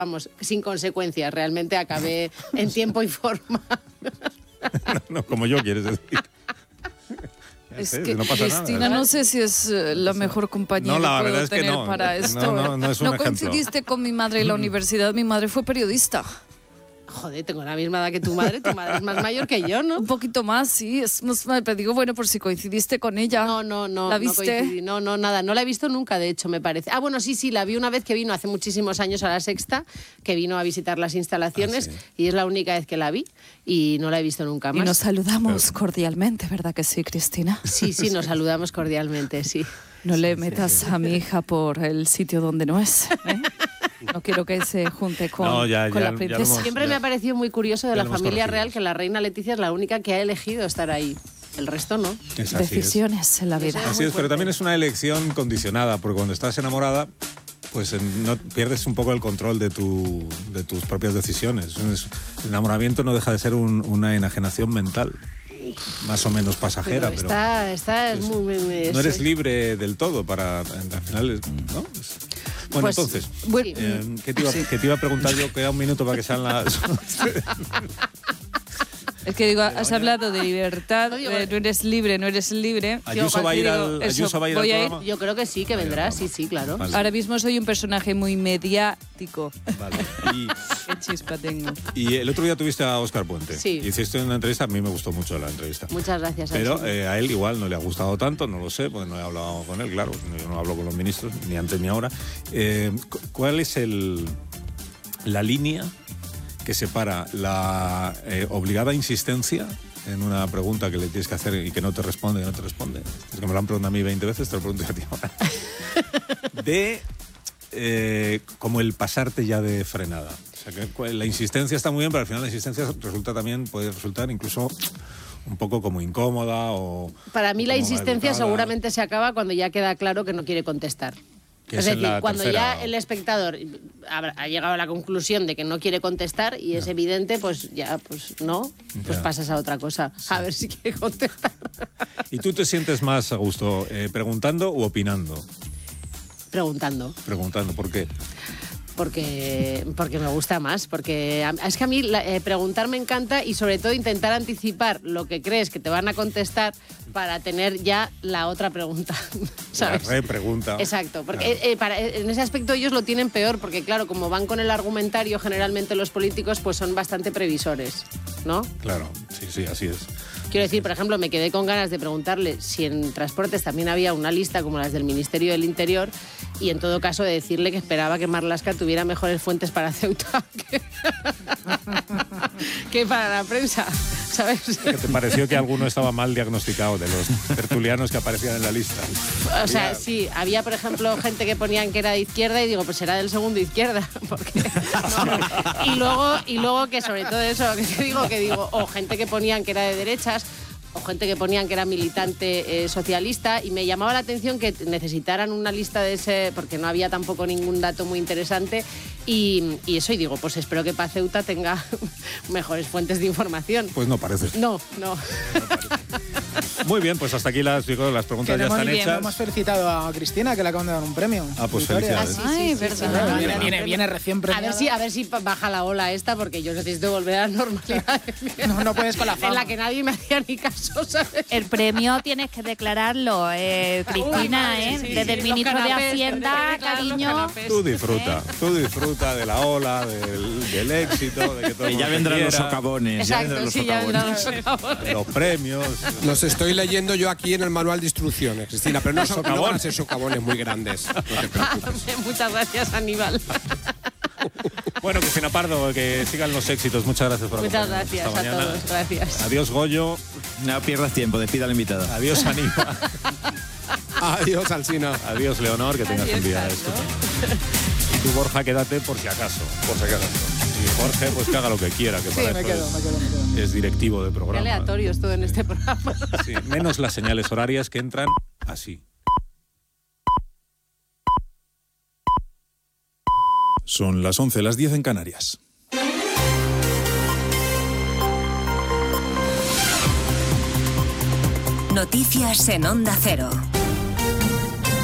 vamos, sin consecuencias. Realmente acabé en tiempo y forma. No, como yo, quieres decir. Es que, no pasa Cristina, nada. No sé si es la mejor compañía que puedo tener para esto. No es un ejemplo. Coincidiste con mi madre en la universidad. Mi madre fue periodista. Joder, tengo la misma edad que tu madre es más mayor que yo, ¿no? Un poquito más, sí, pero digo, bueno, por si coincidiste con ella. No. ¿La viste? No, nada, no la he visto nunca, de hecho, me parece. Bueno, sí, la vi una vez que vino hace muchísimos años a La Sexta, que vino a visitar las instalaciones, sí. Y es la única vez que la vi y no la he visto nunca más. Y nos saludamos cordialmente, ¿verdad que sí, Cristina? Sí, nos saludamos cordialmente, sí. No le metas a mi hija por el sitio donde no es, ¿eh? No quiero que se junte con la princesa. Siempre me ha parecido muy curioso de la familia real que la reina Leticia es la única que ha elegido estar ahí. El resto no. Decisiones en la vida. Así es, pero también es una elección condicionada, porque cuando estás enamorada, pues no pierdes un poco el control de tus propias decisiones. El enamoramiento no deja de ser una enajenación mental. Más o menos pasajera, pero no eres libre del todo para, al final, ¿no? Bueno, pues, entonces, ¿qué te iba a preguntar yo? Queda un minuto para que sean las... Es que digo, has hablado de libertad, no eres libre. ¿Ayuso va a ir al programa? Yo creo que sí, que vendrá, sí, claro. Vale. Ahora mismo soy un personaje muy mediático. Vale. Qué chispa tengo. Y el otro día tuviste a Óscar Puente. Sí. Hiciste una entrevista, a mí me gustó mucho la entrevista. Muchas gracias. Pero a él igual no le ha gustado tanto, no lo sé, porque no he hablado con él, claro. Yo no hablo con los ministros, ni antes ni ahora. ¿Cuál es la línea que separa la obligada insistencia en una pregunta que le tienes que hacer y que no te responde? Es que me lo han preguntado a mí 20 veces, te lo pregunto a ti ahora. De como el pasarte ya de frenada. O sea, que la insistencia está muy bien, pero al final la insistencia puede resultar incluso un poco como incómoda o... Para mí la insistencia seguramente se acaba cuando ya queda claro que no quiere contestar. Es decir, cuando ya el espectador ha llegado a la conclusión de que no quiere contestar y es evidente, pues ya, pues pasas a otra cosa. Sí. A ver si quiere contestar. ¿Y tú te sientes más a gusto preguntando u opinando? Preguntando. Preguntando, ¿por qué? Porque me gusta más, porque es que a mí preguntar me encanta y sobre todo intentar anticipar lo que crees que te van a contestar para tener ya la otra pregunta, ¿sabes? La repregunta. Exacto, porque en ese aspecto ellos lo tienen peor, porque claro, como van con el argumentario generalmente los políticos, pues son bastante previsores, ¿no? Claro, sí, así es. Quiero decir, por ejemplo, me quedé con ganas de preguntarle si en transportes también había una lista como las del Ministerio del Interior y en todo caso de decirle que esperaba que Marlaska tuviera mejores fuentes para Ceuta que para la prensa, ¿sabes? ¿Qué te pareció que alguno estaba mal diagnosticado de los tertulianos que aparecían en la lista? O sea, sí, había, por ejemplo, gente que ponían que era de izquierda y digo, pues será del segundo izquierda. Porque, y luego que sobre todo eso, que digo, o gente que ponían que era de derechas, o gente que ponían que era militante socialista, y me llamaba la atención que necesitaran una lista de ese, porque no había tampoco ningún dato muy interesante, y eso, y digo, pues espero que para Ceuta tenga mejores fuentes de información. Pues no parece. No. Muy bien, pues hasta aquí las preguntas ya están hechas. Hemos felicitado a Cristina, que le acaban de dar un premio. Pues felicidades. Ay, verdad. Viene recién premiada. A ver si baja la ola esta, porque yo necesito volver a la normalidad. No puedes con la fama. En la que nadie me hacía ni caso, ¿sabes? El premio tienes que declararlo, Cristina, desde el ministro de Hacienda, cariño. Tú disfruta de la ola, del éxito, de que todo. Y ya vendrán los socavones. Exacto, ya vendrán los socavones. Los premios. Los estoy leyendo yo aquí en el manual de instrucciones, Cristina, pero no van a ser socavones muy grandes. No te preocupes. Muchas gracias, Aníbal. Bueno, Cristina Pardo, que sigan los éxitos. Muchas gracias por acompañarnos. Muchas gracias a todos. Gracias. Adiós, Goyo. No pierdas tiempo, despida a la invitada. Adiós, Aníbal. Adiós, Alsina. Adiós, Leonor, que tengas un día estupendo. Y tú, Borja, quédate por si acaso. Y Jorge, pues que haga lo que quiera, que para me quedo. Es directivo de programa. Qué aleatorio es todo en este programa. Sí, menos las señales horarias que entran así. Son las 11, las 10 en Canarias. Noticias en Onda Cero.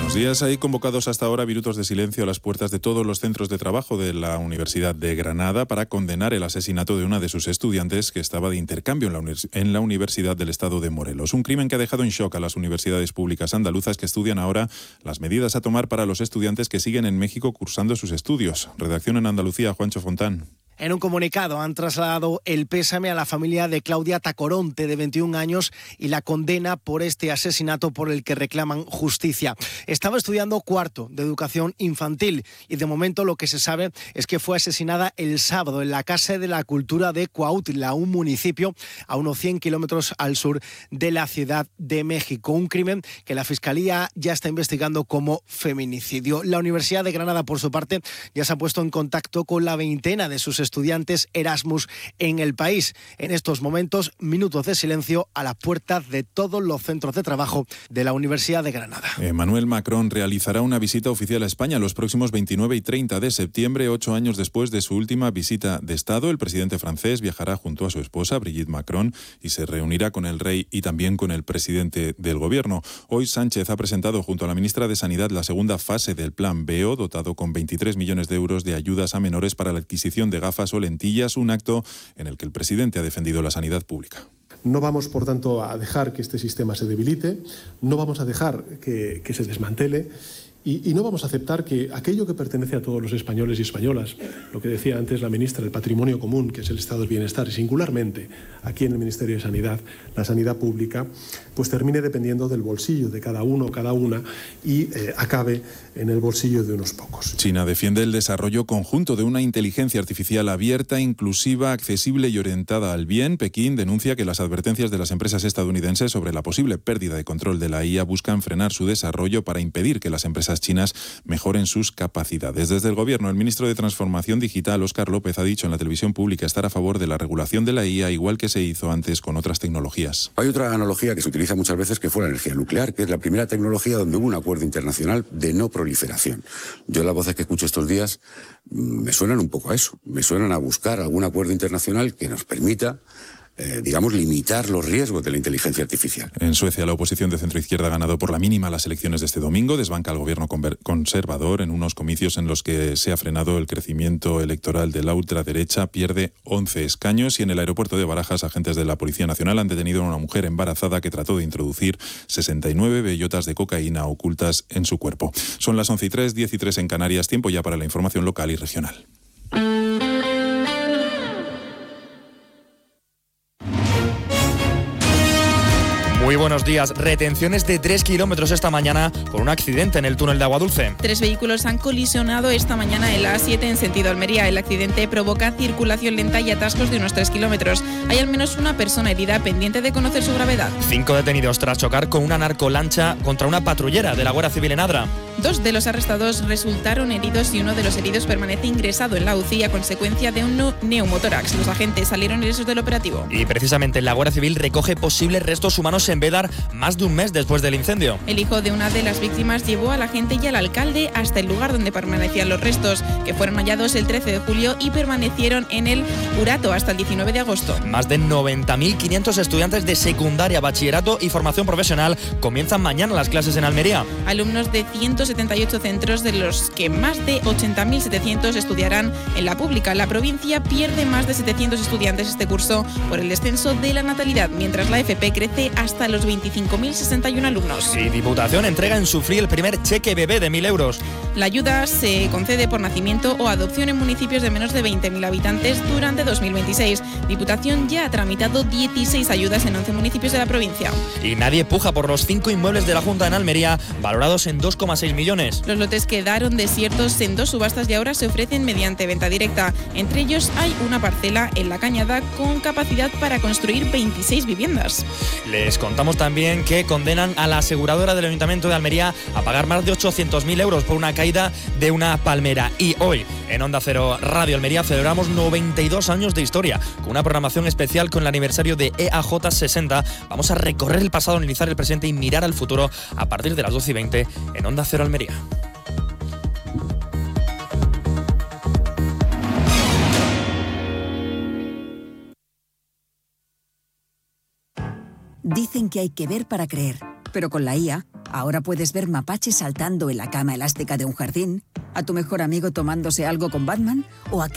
Buenos días. Hay convocados hasta ahora minutos de silencio a las puertas de todos los centros de trabajo de la Universidad de Granada para condenar el asesinato de una de sus estudiantes que estaba de intercambio en la Universidad del Estado de Morelos. Un crimen que ha dejado en shock a las universidades públicas andaluzas que estudian ahora las medidas a tomar para los estudiantes que siguen en México cursando sus estudios. Redacción en Andalucía, Juancho Fontán. En un comunicado han trasladado el pésame a la familia de Claudia Tacoronte, de 21 años, y la condena por este asesinato por el que reclaman justicia. Estaba estudiando cuarto de educación infantil y de momento lo que se sabe es que fue asesinada el sábado en la Casa de la Cultura de Cuautla, un municipio a unos 100 kilómetros al sur de la Ciudad de México. Un crimen que la Fiscalía ya está investigando como feminicidio. La Universidad de Granada, por su parte, ya se ha puesto en contacto con la veintena de sus estudiantes Erasmus en el país. En estos momentos, minutos de silencio a las puertas de todos los centros de trabajo de la Universidad de Granada. Emmanuel Macron realizará una visita oficial a España los próximos 29 y 30 de septiembre, 8 años después de su última visita de Estado. El presidente francés viajará junto a su esposa, Brigitte Macron, y se reunirá con el rey y también con el presidente del gobierno. Hoy Sánchez ha presentado junto a la ministra de Sanidad la segunda fase del Plan BEO, dotado con 23 millones de euros de ayudas a menores para la adquisición de gafas o lentillas, un acto en el que el presidente ha defendido la sanidad pública. No vamos, por tanto, a dejar que este sistema se debilite, no vamos a dejar que se desmantele y no vamos a aceptar que aquello que pertenece a todos los españoles y españolas, lo que decía antes la ministra, el patrimonio común, que es el estado del bienestar, y singularmente aquí en el Ministerio de Sanidad, la sanidad pública, pues termine dependiendo del bolsillo de cada uno o cada una y acabe en el bolsillo de unos pocos. China defiende el desarrollo conjunto de una inteligencia artificial abierta, inclusiva, accesible y orientada al bien. Pekín denuncia que las advertencias de las empresas estadounidenses sobre la posible pérdida de control de la IA buscan frenar su desarrollo para impedir que las empresas chinas mejoren sus capacidades. Desde el Gobierno, el ministro de Transformación Digital, Óscar López, ha dicho en la televisión pública estar a favor de la regulación de la IA, igual que se hizo antes con otras tecnologías. Hay otra analogía que se utiliza muchas veces, que fue la energía nuclear, que es la primera tecnología donde hubo un acuerdo internacional de no proliferación. Yo las voces que escucho estos días me suenan un poco a eso, me suenan a buscar algún acuerdo internacional que nos permita limitar los riesgos de la inteligencia artificial. En Suecia, la oposición de centro-izquierda ha ganado por la mínima las elecciones de este domingo. Desbanca al gobierno conservador en unos comicios en los que se ha frenado el crecimiento electoral de la ultraderecha. Pierde 11 escaños y en el aeropuerto de Barajas, agentes de la Policía Nacional han detenido a una mujer embarazada que trató de introducir 69 bellotas de cocaína ocultas en su cuerpo. Son las 11:03, 10:03 en Canarias. Tiempo ya para la información local y regional. Muy buenos días. Retenciones de 3 kilómetros esta mañana por un accidente en el túnel de Aguadulce. 3 vehículos han colisionado esta mañana en la A7 en sentido Almería. El accidente provoca circulación lenta y atascos de unos 3 kilómetros. Hay al menos una persona herida pendiente de conocer su gravedad. 5 detenidos tras chocar con una narcolancha contra una patrullera de la Guardia Civil en Adra. 2 de los arrestados resultaron heridos y uno de los heridos permanece ingresado en la UCI a consecuencia de un neumotórax. Los agentes salieron ilesos del operativo. Y precisamente la Guardia Civil recoge posibles restos humanos en Bédar más de un mes después del incendio. El hijo de una de las víctimas llevó a la gente y al alcalde hasta el lugar donde permanecían los restos, que fueron hallados el 13 de julio y permanecieron en el Urato hasta el 19 de agosto. Más de 90.500 estudiantes de secundaria, bachillerato y formación profesional comienzan mañana las clases en Almería. Alumnos de 178 centros, de los que más de 80.700 estudiarán en la pública. La provincia pierde más de 700 estudiantes este curso por el descenso de la natalidad, mientras la FP crece hasta los 25.061 alumnos. Y Diputación entrega en Sufrí el primer cheque bebé de 1.000 euros. La ayuda se concede por nacimiento o adopción en municipios de menos de 20.000 habitantes durante 2026. Diputación ya ha tramitado 16 ayudas en 11 municipios de la provincia. Y nadie puja por los 5 inmuebles de la Junta en Almería, valorados en 2,6 millones. Los lotes quedaron desiertos en 2 subastas y ahora se ofrecen mediante venta directa. Entre ellos hay una parcela en La Cañada con capacidad para construir 26 viviendas. Les contamos también que condenan a la aseguradora del Ayuntamiento de Almería a pagar más de 800.000 euros por una caída de una palmera. Y hoy, en Onda Cero Radio Almería, celebramos 92 años de historia. Con una programación especial con el aniversario de EAJ 60, vamos a recorrer el pasado, analizar el presente y mirar al futuro a partir de las 12:20 en Onda Cero Almería. Dicen que hay que ver para creer, pero con la IA Ahora puedes ver mapaches saltando en la cama elástica de un jardín, a tu mejor amigo tomándose algo con Batman o a